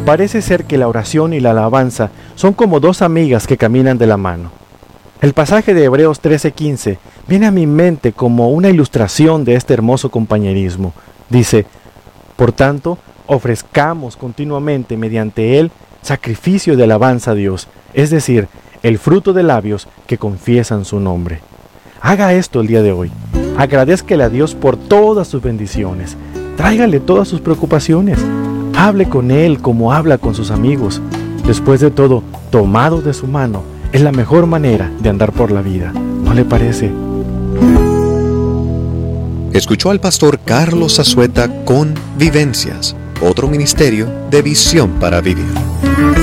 Parece ser que la oración y la alabanza son como dos amigas que caminan de la mano. El pasaje de Hebreos 13:15 viene a mi mente como una ilustración de este hermoso compañerismo. Dice: por tanto, ofrezcamos continuamente mediante él sacrificio de alabanza a Dios, es decir, el fruto de labios que confiesan su nombre. Haga esto el día de hoy. Agradézcale a Dios por todas sus bendiciones. Tráigale todas sus preocupaciones. Hable con Él como habla con sus amigos. Después de todo, tomado de su mano, es la mejor manera de andar por la vida. ¿No le parece? Escuchó al pastor Carlos Azueta con Vivencias, otro ministerio de Visión para Vivir.